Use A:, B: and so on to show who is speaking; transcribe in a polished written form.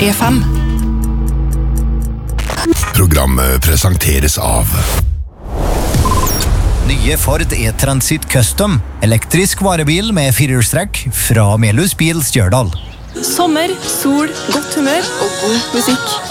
A: P5.
B: Programmet presenteres av
C: Nye Ford E-Transit Custom, elektrisk varebil med firehjulstrekk fra Melhus Bil Stjørdal.
A: Sommer, sol, godt humør og god musikk.